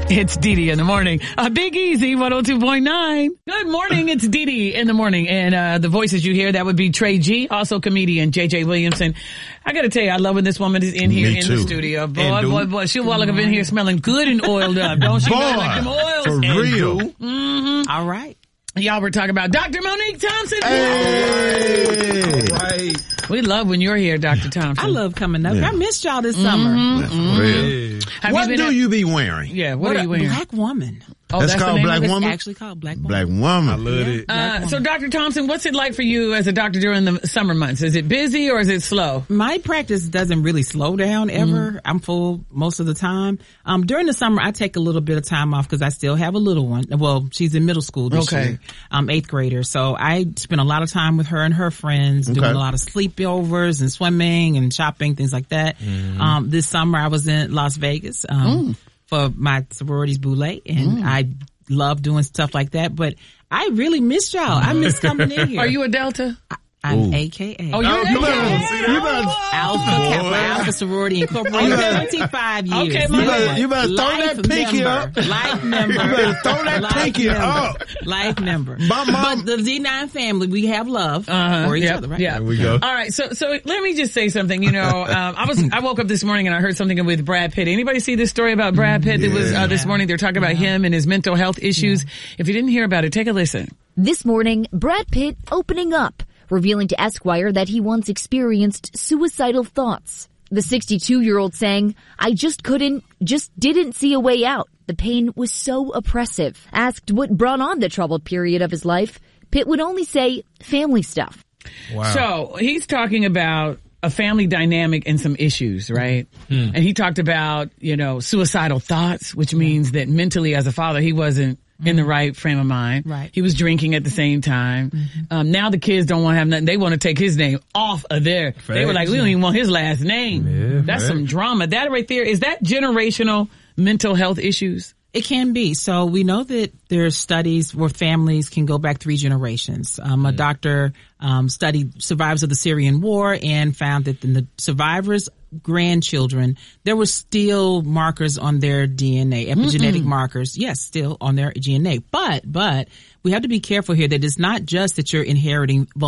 It's Dee Dee in the morning. Big Easy 102.9. Good morning. It's Dee Dee in the morning. And the voices you hear, that would be Trey G, also comedian JJ Williamson. I got to tell you, I love when this woman is in here in the studio. Boy. She'll walk up in here smelling good and oiled up. Don't she? Like them oils. For real. Mm-hmm. All right. Y'all were talking about Dr. Monique Thompson. Hey. All right. We love when you're here, Dr. Thompson. I love coming up. I missed y'all this summer. That's real. What do you be wearing? Yeah, what are you wearing? Black woman. Oh, that's called Black Woman? It's actually called Black Woman. Black Woman. I love it. So, Dr. Thompson, what's it like for you as a doctor during the summer months? Is it busy or is it slow? My practice doesn't really slow down ever. Mm-hmm. I'm full most of the time. During the summer, I take a little bit of time off because I still have a little one. Well, she's in middle school this year. 8th grader. So I spend a lot of time with her and her friends, doing a lot of sleepovers and swimming and shopping, things like that. Mm-hmm. This summer, I was in Las Vegas for my sorority's boule, and I love doing stuff like that, but I really miss y'all. I miss coming in here. Are you a Delta? I'm AKA. Oh, you're AKA. Alpha Kappa, Alpha Sorority Incorporated. 25 years. Okay, you better throw that pinky up. Life member. You better throw that pinky up. Life member. My mom. But the D9 family, we have love for each other, right? Yeah. There we go. All right, so let me just say something. You know, I woke up this morning and I heard something with Brad Pitt. Anybody see this story about Brad Pitt? It was this morning. They're talking about him and his mental health issues. If you didn't hear about it, take a listen. This morning, Brad Pitt opening up, revealing to Esquire that he once experienced suicidal thoughts. The 62-year-old saying, "I just didn't see a way out. The pain was so oppressive." Asked what brought on the troubled period of his life, Pitt would only say family stuff. Wow. So he's talking about a family dynamic and some issues, right? And he talked about, suicidal thoughts, which means that mentally as a father, he wasn't in the right frame of mind. Right. He was drinking at the same time. Now the kids don't want to have nothing. They want to take his name off of there. They were like, we don't even want his last name. Yeah, that's some drama. That right there, is that generational mental health issues? It can be. So we know that there's studies where families can go back 3 generations. A doctor studied survivors of the Syrian war and found that in the survivors' grandchildren, there were still markers on their DNA, epigenetic markers. Yes, still on their DNA. But we have to be careful here that it's not just that you're inheriting